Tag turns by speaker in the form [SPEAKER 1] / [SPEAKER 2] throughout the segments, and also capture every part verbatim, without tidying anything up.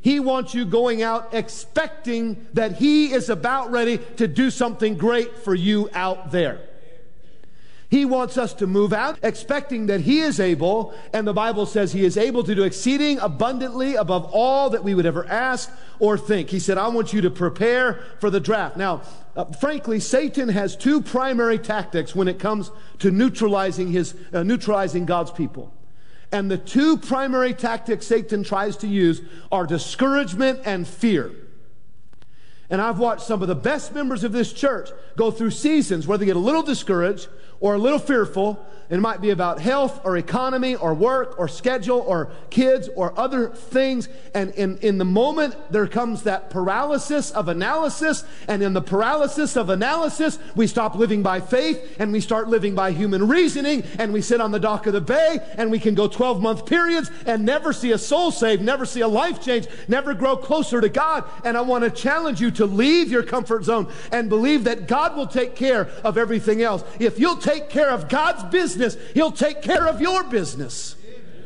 [SPEAKER 1] He wants you going out expecting that He is about ready to do something great for you out there. He wants us to move out expecting that He is able, and the Bible says He is able to do exceeding abundantly above all that we would ever ask or think. He said, I want you to prepare for the draft. Now, uh, frankly, Satan has two primary tactics when it comes to neutralizing his uh, neutralizing God's people. And the two primary tactics Satan tries to use are discouragement and fear. And I've watched some of the best members of this church go through seasons where they get a little discouraged or a little fearful. It might be about health or economy or work or schedule or kids or other things. And in, in the moment, there comes that paralysis of analysis. And in the paralysis of analysis, we stop living by faith and we start living by human reasoning. And we sit on the dock of the bay and we can go twelve-month periods and never see a soul saved, never see a life change, never grow closer to God. And I want to challenge you to leave your comfort zone and believe that God will take care of everything else. If you'll take care of God's business, He'll take care of your business.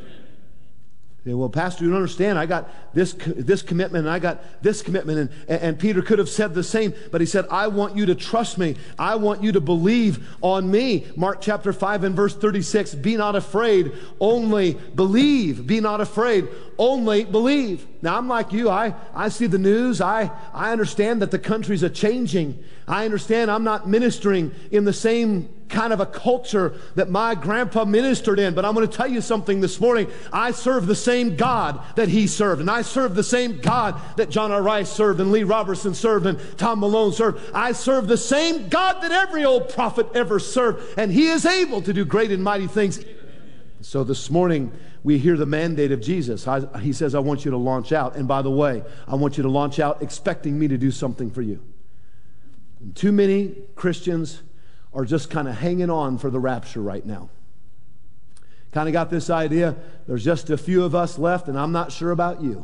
[SPEAKER 1] Yeah, well, Pastor, you don't understand. I got this this commitment and I got this commitment. And, and Peter could have said the same, but he said, I want you to trust me. I want you to believe on me. Mark chapter five and verse thirty-six, be not afraid, only believe. Be not afraid, only believe. Now, I'm like you. I, I see the news. I, I understand that the countries are changing. I understand I'm not ministering in the same kind of a culture that my grandpa ministered in. But I'm going to tell you something this morning. I serve the same God that he served. And I serve the same God that John R. Rice served and Lee Robertson served and Tom Malone served. I serve the same God that every old prophet ever served. And He is able to do great and mighty things. So this morning, we hear the mandate of Jesus. I, he says, I want you to launch out. And by the way, I want you to launch out expecting me to do something for you. And too many Christians are just kind of hanging on for the rapture right now. Kind of got this idea, there's just a few of us left, and I'm not sure about you.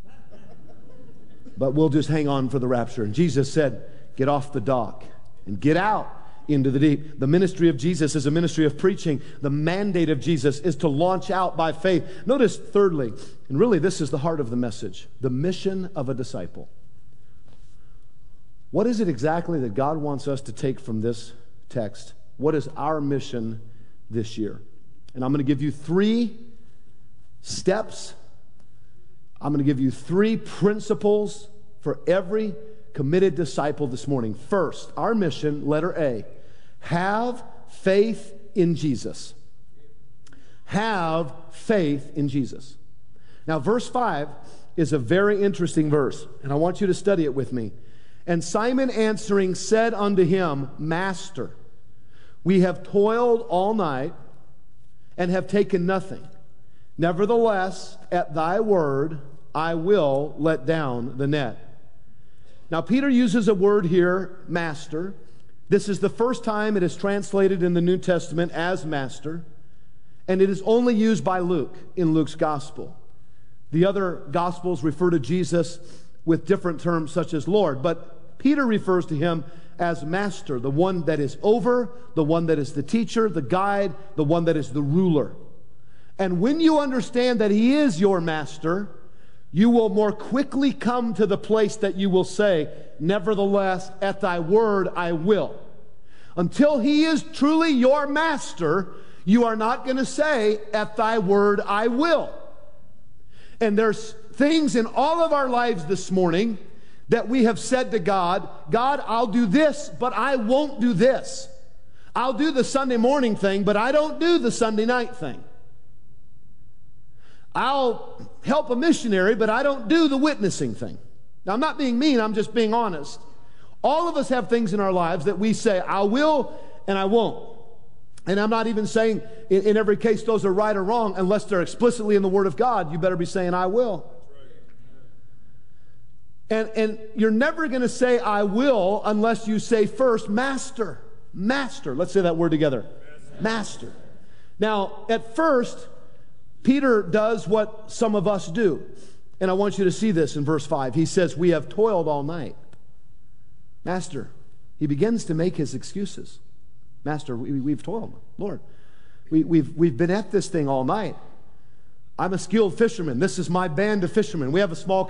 [SPEAKER 1] But we'll just hang on for the rapture. And Jesus said, get off the dock and get out into the deep. The ministry of Jesus is a ministry of preaching. The mandate of Jesus is to launch out by faith. Notice thirdly, and really this is the heart of the message, the mission of a disciple. What is it exactly that God wants us to take from this text? What is our mission this year? And I'm going to give you three steps. I'm going to give you three principles for every committed disciple this morning. First, our mission, letter A, have faith in Jesus. Have faith in Jesus. Now, verse five is a very interesting verse, and I want you to study it with me. And Simon answering said unto him, Master, we have toiled all night and have taken nothing. Nevertheless, at thy word, I will let down the net. Now, Peter uses a word here, master. This is the first time it is translated in the New Testament as master, and it is only used by Luke in Luke's gospel. The other gospels refer to Jesus with different terms such as Lord, but Peter refers to him as master, the one that is over, the one that is the teacher, the guide, the one that is the ruler. And when you understand that he is your master, you will more quickly come to the place that you will say, nevertheless, at thy word I will. Until he is truly your master, you are not going to say, at thy word I will. And there's things in all of our lives this morning that we have said to God, God, I'll do this, but I won't do this. I'll do the Sunday morning thing, but I don't do the Sunday night thing. I'll help a missionary, but I don't do the witnessing thing. Now, I'm not being mean, I'm just being honest. All of us have things in our lives that we say, I will and I won't. And I'm not even saying in, in every case those are right or wrong unless they're explicitly in the Word of God. You better be saying, I will. And, and you're never going to say, I will, unless you say first, Master. Master. Let's say that word together. Master. Master. Now, at first, Peter does what some of us do. And I want you to see this in verse five. He says, we have toiled all night. Master. He begins to make his excuses. Master, we, we've toiled. Lord, we, we've, we've been at this thing all night. I'm a skilled fisherman. This is my band of fishermen. We have a small